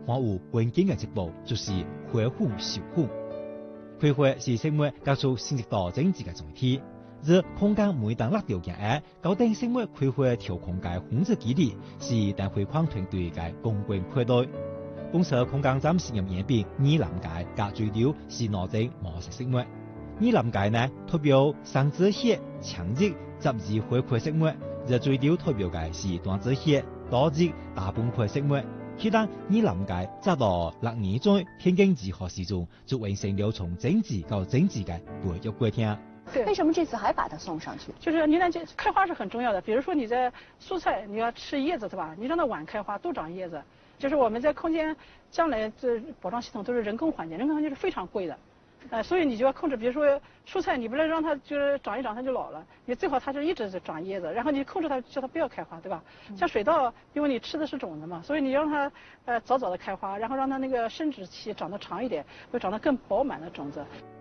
还有关键嘅一步，就是恢复修复。开会是生物加速性质到政治嘅载体。而空间每当落条件下，搞定生物开会调控嘅控制机理，是单汇框团队嘅公关配对。公测空间站实验演变二临界加最流是哪种模式生物？二临界呢，代表生殖血、强热、杂质回馈生物；而最流代表嘅是单子血、多热、大崩溃生物。去当二临界直到6年中天经地义时中，就完成了从政治到政治嘅培育过程。 为什么这次还把它送上去？ 就是你这开花是很重要的。比如说你在蔬菜，你要吃叶子，对吧？你让它晚开花，多长叶子。就是我们在空间将来这保障系统都是人工环境，人工环境是非常贵的，所以你就要控制。比如说蔬菜，你不能让它就是长一长它就老了，你最好它就一直长叶子，然后你控制它，叫它不要开花，对吧？像水稻，因为你吃的是种子嘛，所以你让它早早的开花，然后让它那个生殖期长得长一点，会长得更饱满的种子。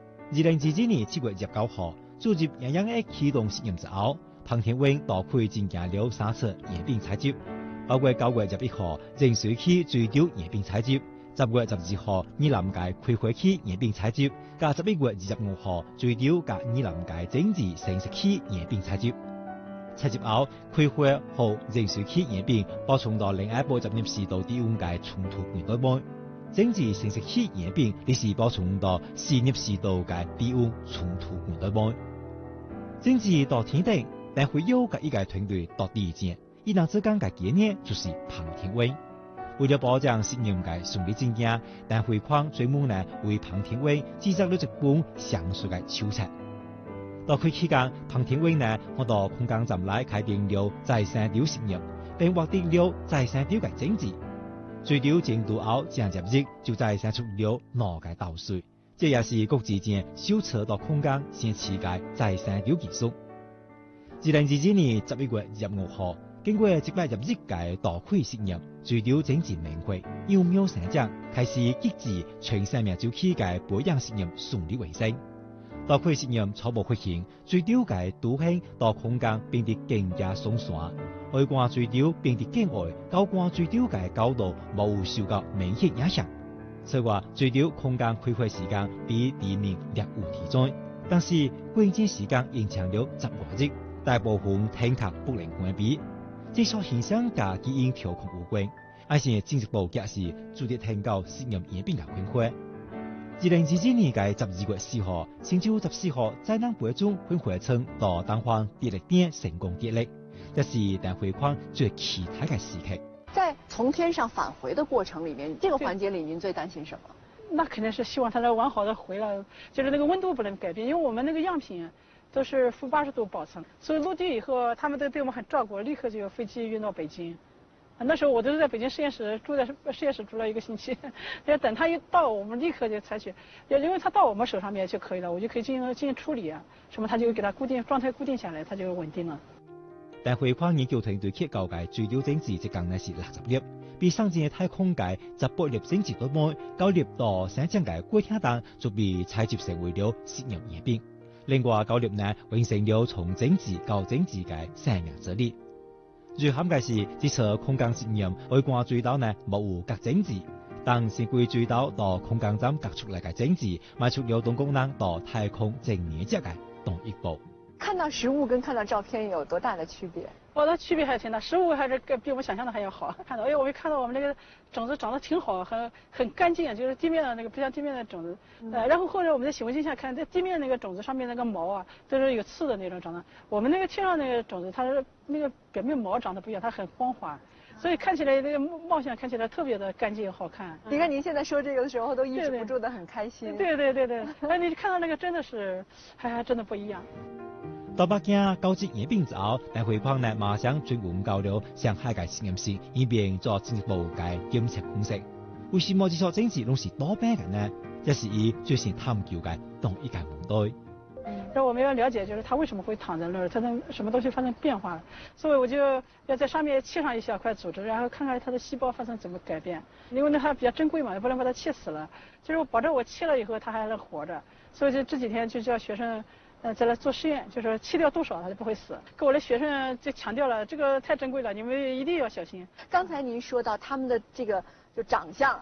2022年7月29号，组织营养的启动实验之后，彭天永大概进行了3次演变采集，包括9月11号净水器最丢演变采集，10月12号二临界开会器演变采集，加11月25号最丢加二临界政治生殖器演变采集。采集后，开会和净水器演变补充到另外80入时到低温界冲突管道内。政治生殖器演变，你是补充到4入时到嘅低温冲突管道内。政治到天顶，但会有嘅一个团队到第一件，伊人之间嘅纪念就是彭天永。为了保障实验嘅顺利进行，但会框专门呢为彭天永制作了一本详细嘅手册。到开期间，彭天永呢我到空间站内开定了再生流实验，并获得了再生流嘅证据。最流进度后正入日就再生出了脑嘅稻穗，这也是国际间首次到空间先试嘅再生流技术。2022年11月25号，经过100入日嘅大开实验，最流整治明确幼苗生长，开始激制全生命周期嘅培养实验顺利完成。大开实验初步发现，最流嘅毒性到空间变得更加松散。外观最流变得更矮，高光最流嘅高度冇受到明显影响。此外，最流空间开会时间比地面略有提早，但是关键时间延长了10多日，大部分天塔不能关闭。这所现象甲基因调控有关，而且进一步揭示注定听到实验演变嘅关系。2022年嘅12月4号，星期14号在南北中分会称到东方电力点成功建立。这是但回框最期待的时刻。 在从天上返回的过程里面，这个环节里您最担心什么？ 那肯定是希望它能完好的回来，就是那个温度不能改变，因为我们那个样品都是-80度保存，所以落地以后他们都对我们很照顾，立刻就有飞机运到北京。那时候我都是在北京实验室住在实验室住了1个星期，要等他一到，我们立刻就采取，因为他到我们手上面就可以了，我就可以进行处理啊，什么他就给它固定状态固定下来，它就稳定了。 但汇框研究团队去交界最流整治一共呢是60粒，比上届太空界18粒整治多半，9粒到3将界过程中就被采集成为了实验演变。另外9粒呢完成了从整治到整治界生命之力。最罕嘅是，这次空间实验外观最岛呢冇有隔整治，但是归最岛到空间站隔出来嘅整治，迈出了动工人到太空正面接嘅动一步。 看到实物跟看到照片有多大的区别？ 那区别还挺大，实物还是比我们想象的还要好。看到，我们看到我们那个种子长得挺好，很干净，就是地面的那个不像地面的种子。然后或者我们在显微镜下看，在地面那个种子上面那个毛啊，都是有刺的那种长得。我们那个天上那个种子，它是那个表面毛长得不一样，它很光滑。所以看起来那个貌相看起来特别的干净好看。 你看您现在说这个的时候都抑制不住的很开心。 对，哎，你看到那个真的是还真的不一样。 到北京高级演变之后，但汇框呢马上专门交流上海嘅实验室，以便做进一步嘅检测分析。为什么这所整治拢是多变嘅呢？这是伊最先探究嘅同一个问题。 那我们要了解，就是它为什么会躺在那儿，它的什么东西发生变化了，所以我就要在上面切上一小块组织，然后看看它的细胞发生怎么改变。因为那它比较珍贵嘛，也不能把它切死了，就是我保证我切了以后它还能活着，所以就这几天就叫学生再来做实验，就是切掉多少它就不会死。跟我的学生就强调了，这个太珍贵了，你们一定要小心。 刚才您说到他们的这个就长相